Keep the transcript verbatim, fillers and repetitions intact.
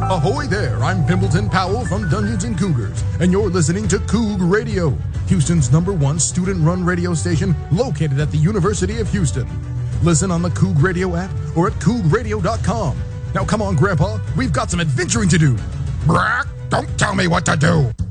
Ahoy there, I'm Pimpleton Powell from Dungeons and Cougars, and you're listening to Coug Radio, Houston's number one student-run radio station located at the University of Houston. Listen on the Coug Radio app or at coug radio dot com. Now come on, Grandpa, we've got some adventuring to do. Brack, don't tell me what to do.